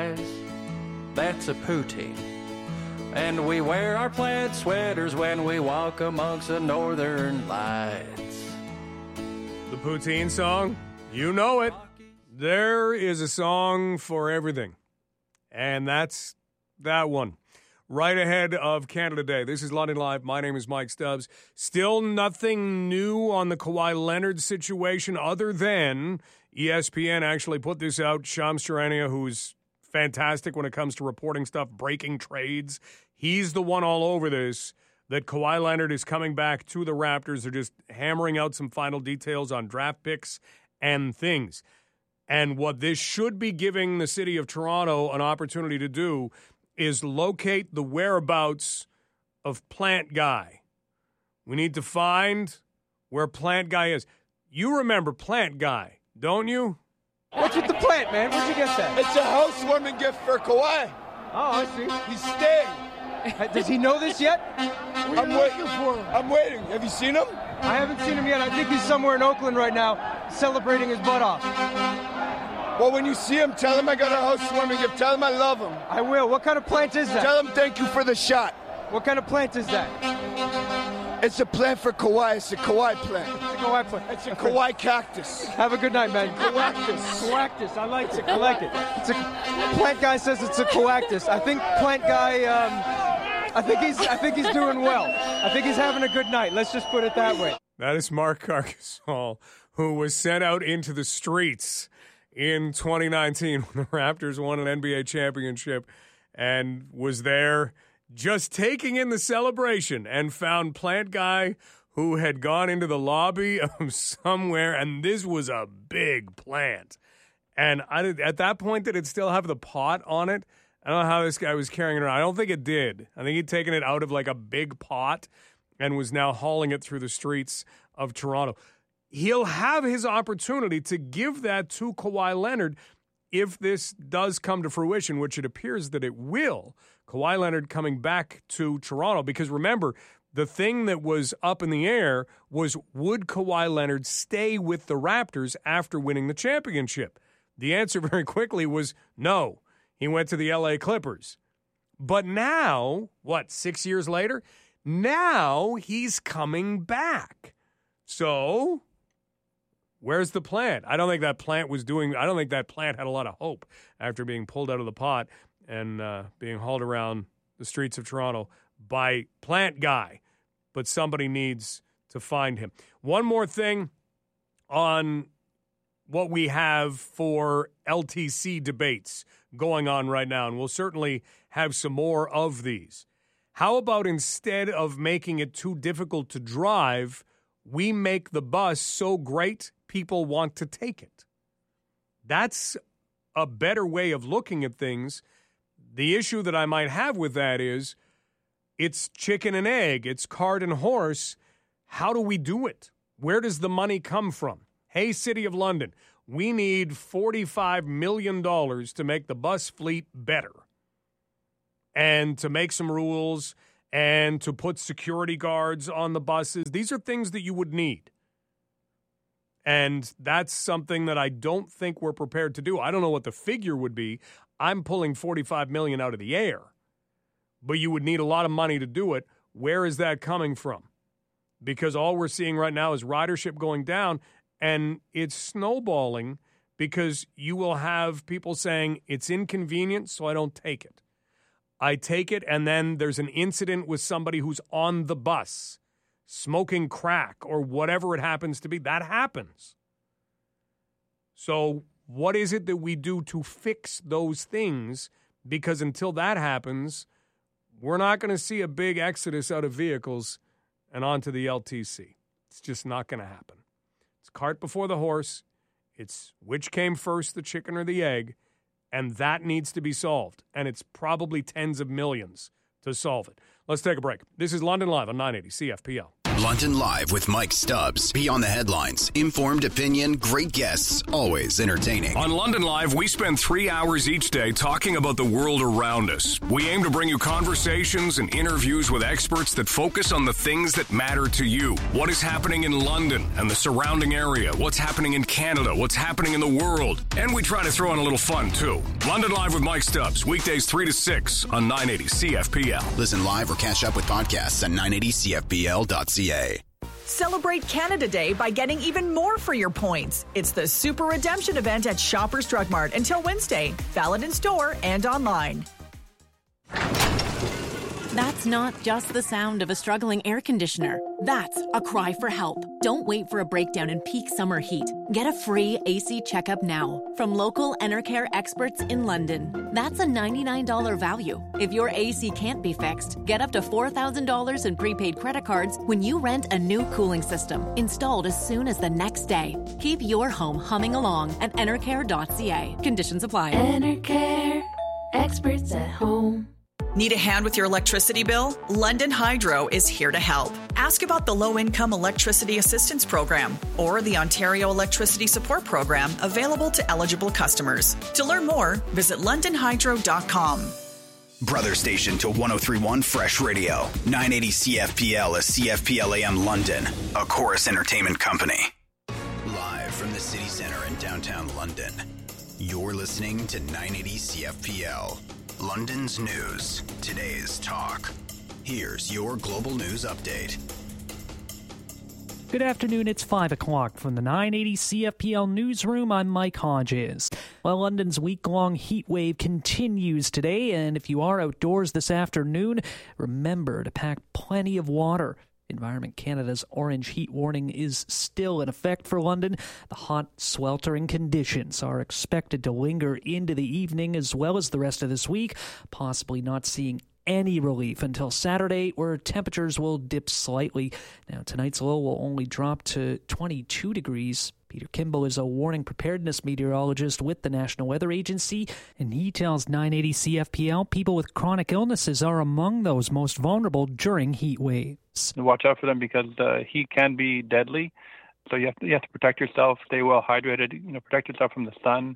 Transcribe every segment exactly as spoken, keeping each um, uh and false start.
skies. That's a poutine. And we wear our plaid sweaters when we walk amongst the northern lights. The poutine song, you know it. There is a song for everything. And that's that one. Right ahead of Canada Day. This is London Live. My name is Mike Stubbs. Still nothing new on the Kawhi Leonard situation other than E S P N actually put this out. Shams Charania, who's fantastic when it comes to reporting stuff, breaking trades. He's the one all over this, that Kawhi Leonard is coming back to the Raptors. They're just hammering out some final details on draft picks and things. And what this should be giving the city of Toronto an opportunity to do is locate the whereabouts of Plant Guy. We need to find where Plant Guy is. You remember Plant Guy, don't you? What's with the plant, man? Where'd you get that? It's a housewarming gift for Kawhi. Oh, I see. He's staying. Does he know this yet? I'm waiting for him. I'm waiting. Have you seen him? I haven't seen him yet. I think he's somewhere in Oakland right now, celebrating his butt off. Well, when you see him, tell him I got a housewarming gift. Tell him I love him. I will. What kind of plant is that? Tell him thank you for the shot. What kind of plant is that? It's a plant for Kawhi. It's a Kawhi plant. It's a Kawhi plant. It's a Kawhi cactus. Have a good night, man. Coactus. Coactus. I like it. I like it. It's a Plant Guy says it's a coactus. I think Plant Guy. Um, I think he's. I think he's doing well. I think he's having a good night. Let's just put it that way. That is Mark Carcasol, who was sent out into the streets in twenty nineteen when the Raptors won an N B A championship and was there just taking in the celebration and found Plant Guy who had gone into the lobby of somewhere, and this was a big plant. And I did, at that point, did it still have the pot on it? I don't know how this guy was carrying it around. I don't think it did. I think he'd taken it out of like a big pot and was now hauling it through the streets of Toronto. He'll have his opportunity to give that to Kawhi Leonard if this does come to fruition, which it appears that it will. Kawhi Leonard coming back to Toronto, because remember, the thing that was up in the air was, would Kawhi Leonard stay with the Raptors after winning the championship? The answer very quickly was no. He went to the L A Clippers. But now, what, six years later? Now he's coming back. So where's the plant? I don't think that plant was doing, I don't think that plant had a lot of hope after being pulled out of the pot and uh, being hauled around the streets of Toronto by Plant Guy. But somebody needs to find him. One more thing on what we have for L T C debates going on right now, and we'll certainly have some more of these. How about instead of making it too difficult to drive, we make the bus so great people want to take it? That's a better way of looking at things. The issue that I might have with that is it's chicken and egg, it's cart and horse. How do we do it? Where does the money come from? Hey, City of London, we need forty-five million dollars to make the bus fleet better and to make some rules and to put security guards on the buses. These are things that you would need. And that's something that I don't think we're prepared to do. I don't know what the figure would be. I'm pulling forty-five million dollars out of the air. But you would need a lot of money to do it. Where is that coming from? Because all we're seeing right now is ridership going down, and it's snowballing because you will have people saying it's inconvenient, so I don't take it. I take it, and then there's an incident with somebody who's on the bus smoking crack or whatever it happens to be. That happens. So what is it that we do to fix those things? Because until that happens, we're not going to see a big exodus out of vehicles and onto the L T C. It's just not going to happen. It's cart before the horse. It's which came first, the chicken or the egg, and that needs to be solved. And it's probably tens of millions to solve it. Let's take a break. This is London Live on nine eighty C F P L. London Live with Mike Stubbs. Beyond the headlines, informed opinion, great guests, always entertaining. On London Live, we spend three hours each day talking about the world around us. We aim to bring you conversations and interviews with experts that focus on the things that matter to you. What is happening in London and the surrounding area? What's happening in Canada? What's happening in the world? And we try to throw in a little fun, too. London Live with Mike Stubbs, weekdays three to six on nine eighty C F P L. Listen live or catch up with podcasts at nine eighty C F P L dot C A. Celebrate Canada Day by getting even more for your points. It's the Super Redemption event at Shoppers Drug Mart until Wednesday. Valid in store and online. That's not just the sound of a struggling air conditioner. That's a cry for help. Don't wait for a breakdown in peak summer heat. Get a free A C checkup now from local Enercare experts in London. That's a ninety-nine dollars value. If your A C can't be fixed, get up to four thousand dollars in prepaid credit cards when you rent a new cooling system, installed as soon as the next day. Keep your home humming along at enercare dot c a. Conditions apply. Enercare, experts at home. Need a hand with your electricity bill? London Hydro is here to help. Ask about the Low-Income Electricity Assistance Program or the Ontario Electricity Support Program available to eligible customers. To learn more, visit london hydro dot com. Brother station to one oh three point one Fresh Radio. nine eighty C F P L is C F P L A M London, a Chorus Entertainment company. Live from the city center in downtown London. You're listening to nine eighty C F P L. London's news, today's talk. Here's your global news update. Good afternoon, it's five o'clock from the nine eighty C F P L newsroom. I'm Mike Hodges. Well, London's week-long heat wave continues today, and if you are outdoors this afternoon, remember to pack plenty of water. Environment Canada's orange heat warning is still in effect for London. The hot, sweltering conditions are expected to linger into the evening as well as the rest of this week, possibly not seeing any relief until Saturday, where temperatures will dip slightly. Now, tonight's low will only drop to twenty-two degrees. Peter Kimball is a warning preparedness meteorologist with the National Weather Agency, and he tells nine eighty C F P L people with chronic illnesses are among those most vulnerable during heat waves. Watch out for them because the heat can be deadly. So you have to, you have to protect yourself, stay well hydrated, you know, protect yourself from the sun,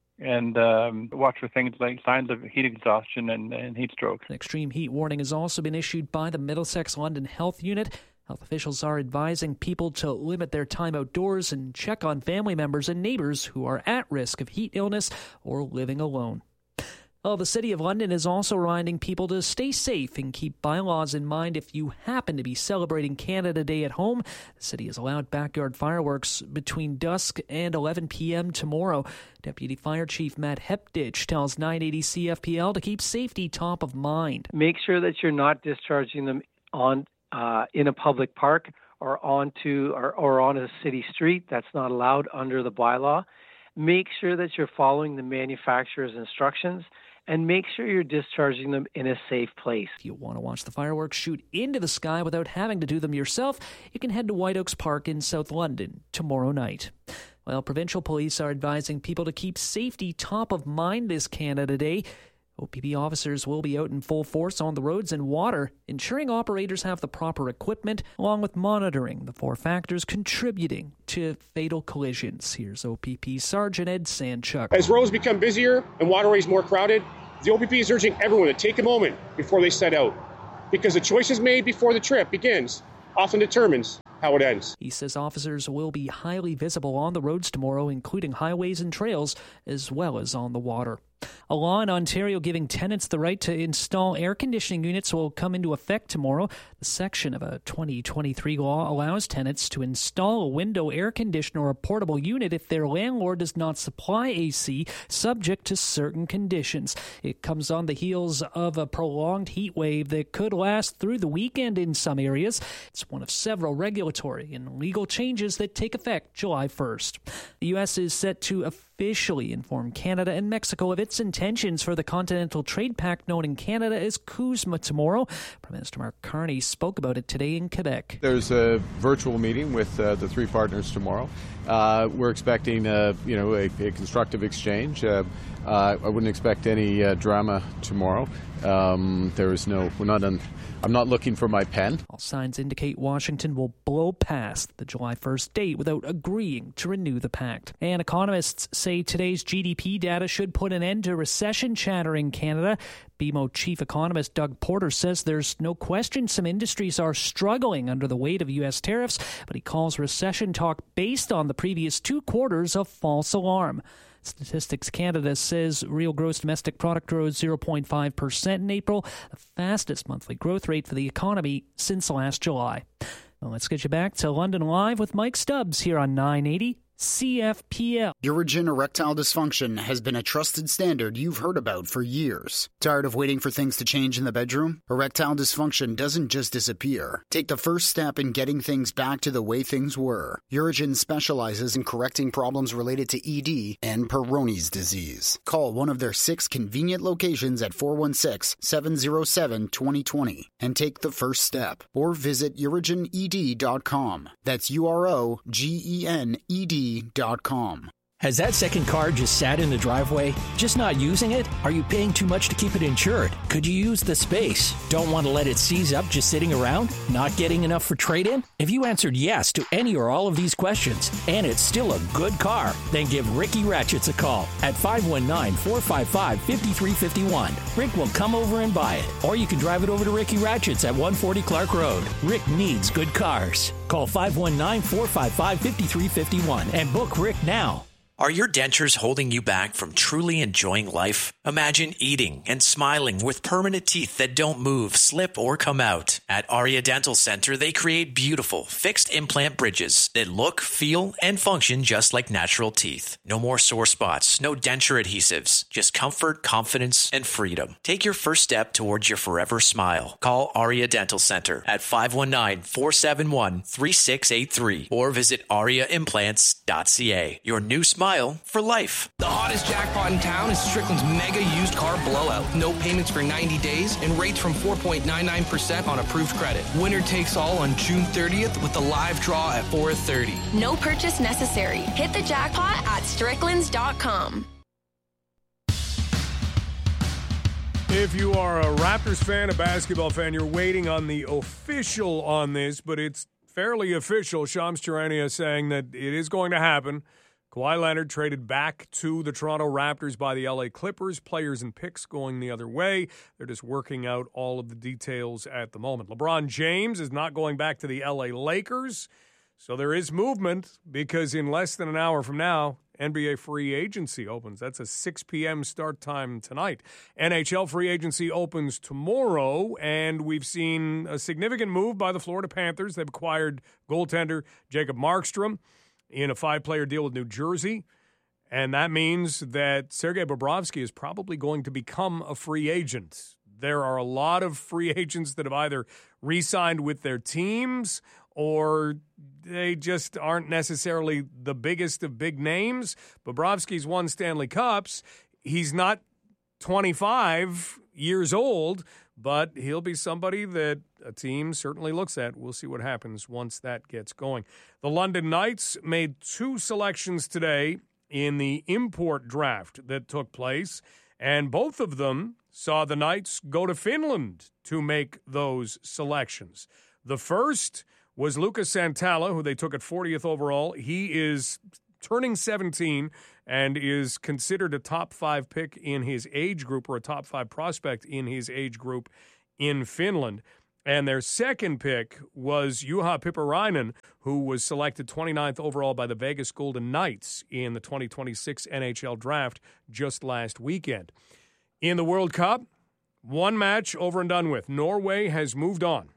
and um, watch for things like signs of heat exhaustion and, and heat stroke. An extreme heat warning has also been issued by the Middlesex London Health Unit. Health officials are advising people to limit their time outdoors and check on family members and neighbors who are at risk of heat illness or living alone. Well, the City of London is also reminding people to stay safe and keep bylaws in mind if you happen to be celebrating Canada Day at home. The city has allowed backyard fireworks between dusk and eleven p.m. tomorrow. Deputy Fire Chief Matt Hepditch tells nine eighty C F P L to keep safety top of mind. Make sure that you're not discharging them on uh, in a public park or onto or, or on a city street. That's not allowed under the bylaw. Make sure that you're following the manufacturer's instructions, and make sure you're discharging them in a safe place. If you want to watch the fireworks shoot into the sky without having to do them yourself, you can head to White Oaks Park in South London tomorrow night. Well, provincial police are advising people to keep safety top of mind this Canada Day. O P P officers will be out in full force on the roads and water, ensuring operators have the proper equipment, along with monitoring the four factors contributing to fatal collisions. Here's O P P Sergeant Ed Sanchuk. As roads become busier and waterways more crowded, the O P P is urging everyone to take a moment before they set out, because the choices made before the trip begins often determines how it ends. He says officers will be highly visible on the roads tomorrow, including highways and trails, as well as on the water. A law in Ontario giving tenants the right to install air conditioning units will come into effect tomorrow. The section of a twenty twenty-three law allows tenants to install a window air conditioner or a portable unit if their landlord does not supply A C, subject to certain conditions. It comes on the heels of a prolonged heat wave that could last through the weekend in some areas. It's one of several regulatory and legal changes that take effect July first. The U S is set to officially inform Canada and Mexico of its intentions for the Continental Trade Pact known in Canada as CUSMA tomorrow. Prime Minister Mark Carney spoke about it today in Quebec. There's a virtual meeting with uh, the three partners tomorrow. Uh, we're expecting uh, you know, a, a constructive exchange. Uh, Uh, I wouldn't expect any uh, drama tomorrow. Um, there is no, we're not on, I'm not looking for my pen. All signs indicate Washington will blow past the July first date without agreeing to renew the pact. And economists say today's G D P data should put an end to recession chatter in Canada. B M O chief economist Doug Porter says there's no question some industries are struggling under the weight of U S tariffs, but he calls recession talk based on the previous two quarters a false alarm. Statistics Canada says real gross domestic product rose zero point five percent in April, the fastest monthly growth rate for the economy since last July. Well, let's get you back to London Live with Mike Stubbs here on nine eighty C F P L. Urigen erectile dysfunction has been a trusted standard you've heard about for years. Tired of waiting for things to change in the bedroom? Erectile dysfunction doesn't just disappear. Take the first step in getting things back to the way things were. Urigen specializes in correcting problems related to E D and Peyronie's disease. Call one of their six convenient locations at four one six, seven zero seven, two zero two zero and take the first step. Or visit urigen e d dot com. That's U R O G E N E D dot com. Has that second car just sat in the driveway? Just not using it? Are you paying too much to keep it insured? Could you use the space? Don't want to let it seize up just sitting around? Not getting enough for trade-in? If you answered yes to any or all of these questions, and it's still a good car, then give Ricky Ratchets a call at five one nine, four five five, five three five one. Rick will come over and buy it. Or you can drive it over to Ricky Ratchets at one forty Clark Road. Rick needs good cars. Call five one nine, four five five, five three five one and book Rick now. Are your dentures holding you back from truly enjoying life? Imagine eating and smiling with permanent teeth that don't move, slip, or come out. At Aria Dental Center, they create beautiful, fixed implant bridges that look, feel, and function just like natural teeth. No more sore spots, no denture adhesives, just comfort, confidence, and freedom. Take your first step towards your forever smile. Call Aria Dental Center at five one nine, four seven one, three six eight three or visit aria implants dot c a. Your new smile for life. The hottest jackpot in town is Strickland's mega used car blowout. No payments for ninety days and rates from four point nine nine percent on approved credit. Winner takes all on June thirtieth with a live draw at four thirty. No purchase necessary. Hit the jackpot at stricklands dot com. If you are a Raptors fan, a basketball fan, you're waiting on the official on this, but it's fairly official. Shams Charania saying that it is going to happen. Kawhi Leonard traded back to the Toronto Raptors by the L A Clippers. Players and picks going the other way. They're just working out all of the details at the moment. LeBron James is not going back to the L A Lakers. So there is movement because in less than an hour from now, N B A free agency opens. That's a six p.m. start time tonight. N H L free agency opens tomorrow, and we've seen a significant move by the Florida Panthers. They've acquired goaltender Jacob Markstrom in a five-player deal with New Jersey, and that means that Sergei Bobrovsky is probably going to become a free agent. There are a lot of free agents that have either re-signed with their teams or they just aren't necessarily the biggest of big names. Bobrovsky's won Stanley Cups. He's not twenty-five years old, but he'll be somebody that a team certainly looks at. We'll see what happens once that gets going. The London Knights made two selections today in the import draft that took place, and both of them saw the Knights go to Finland to make those selections. The first was Lucas Santala, who they took at fortieth overall. He is turning seventeen and is considered a top five pick in his age group, or a top five prospect in his age group in Finland. And their second pick was Juha Pipparainen, who was selected twenty-ninth overall by the Vegas Golden Knights in the twenty twenty-six N H L draft just last weekend. In the World Cup, one match over and done with. Norway has moved on.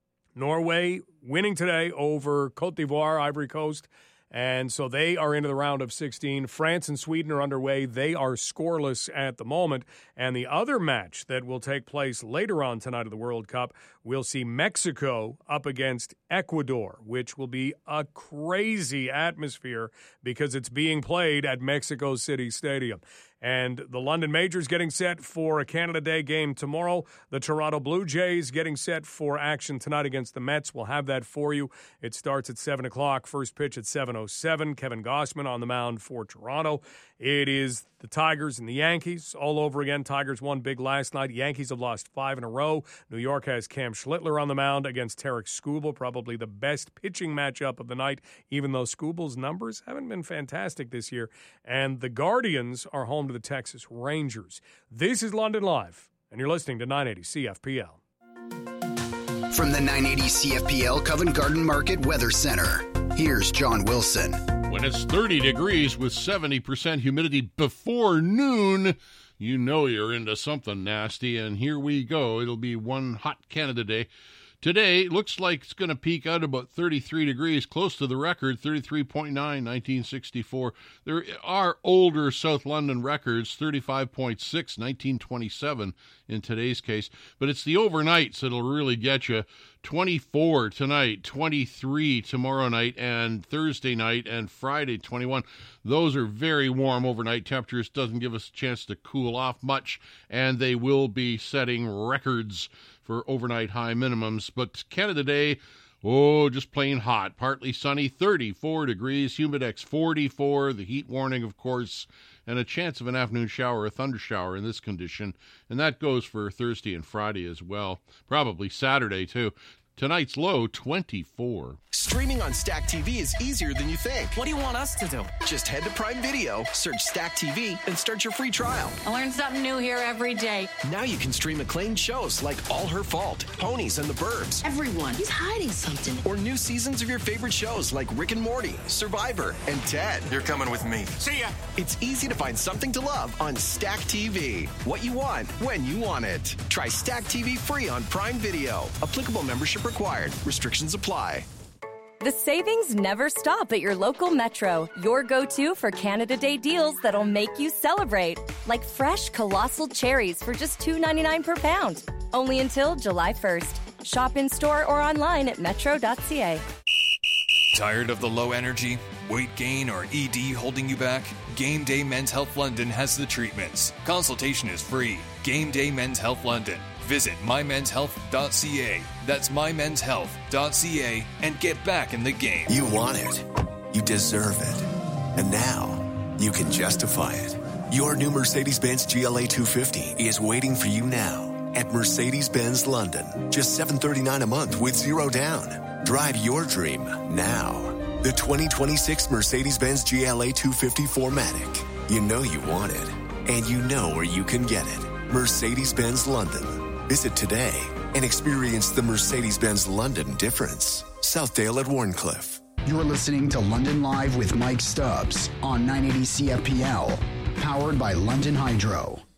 Norway winning today over Cote d'Ivoire, Ivory Coast, and so they are into the round of sixteen. France and Sweden are underway. They are scoreless at the moment. And the other match that will take place later on tonight of the World Cup, we'll see Mexico up against Ecuador, which will be a crazy atmosphere because it's being played at Mexico City Stadium. And the London Majors getting set for a Canada Day game tomorrow. The Toronto Blue Jays getting set for action tonight against the Mets. We'll have that for you. It starts at seven o'clock. First pitch at seven oh seven. Kevin Gausman on the mound for Toronto. It is the Tigers and the Yankees all over again. Tigers won big last night. Yankees have lost five in a row. New York has Cam Schlittler on the mound against Tarek Skubal, probably the best pitching matchup of the night, even though Skubal's numbers haven't been fantastic this year. And the Guardians are home to the Texas Rangers. This is London Live, and you're listening to nine eighty C F P L. From the nine eighty C F P L Covent Garden Market Weather Center, here's John Wilson. When it's thirty degrees with seventy percent humidity before noon, you know you're into something nasty, and here we go. It'll be one hot Canada Day. Today, looks like it's going to peak out about thirty-three degrees, close to the record, thirty-three point nine, nineteen sixty-four. There are older South London records, thirty-five point six, nineteen twenty-seven in today's case. But it's the overnights that'll really get you. twenty-four tonight, twenty-three tomorrow night, and Thursday night, and Friday, twenty-one. Those are very warm overnight temperatures. Doesn't give us a chance to cool off much, and they will be setting records for overnight high minimums. But Canada Day, oh, just plain hot. Partly sunny, thirty-four degrees, humidex forty-four, the heat warning, of course, and a chance of an afternoon shower, a thunder shower in this condition. And that goes for Thursday and Friday as well. Probably Saturday, too. Tonight's low, twenty-four. Streaming on Stack T V is easier than you think. What do you want us to do? Just head to Prime Video, search Stack T V, and start your free trial. I learn something new here every day. Now you can stream acclaimed shows like All Her Fault, Ponies and the Burbs. Everyone, he's hiding something. Or new seasons of your favorite shows like Rick and Morty, Survivor, and Ted. You're coming with me. See ya! It's easy to find something to love on Stack T V. What you want, when you want it. Try Stack T V free on Prime Video. Applicable membership required. Restrictions apply. The savings never stop at your local Metro. Your go-to for Canada Day deals that'll make you celebrate. Like fresh colossal cherries for just two ninety-nine per pound. Only until July first. Shop in-store or online at metro dot c a. Tired of the low energy, weight gain, or E D holding you back? Game Day Men's Health London has the treatments. Consultation is free. Game Day Men's Health London. Visit my men's health dot c a. That's my men's health dot c a and get back in the game. You want it. You deserve it. And now, you can justify it. Your new Mercedes-Benz G L A two fifty is waiting for you now at Mercedes-Benz London. Just seven hundred thirty-nine dollars a month with zero down. Drive your dream now. The twenty twenty-six Mercedes-Benz G L A two fifty four matic. You know you want it, and you know where you can get it. Mercedes-Benz London. Visit today and experience the Mercedes-Benz London difference. Southdale at Warncliffe. You're listening to London Live with Mike Stubbs on nine eighty C F P L, powered by London Hydro.